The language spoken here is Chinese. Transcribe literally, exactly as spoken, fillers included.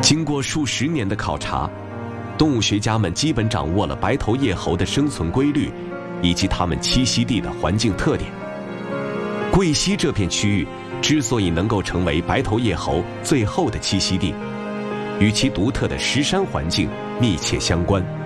经过数十年的考察，动物学家们基本掌握了白头叶猴的生存规律，以及它们栖息地的环境特点。贵溪这片区域之所以能够成为白头叶猴最后的栖息地，与其独特的石山环境密切相关。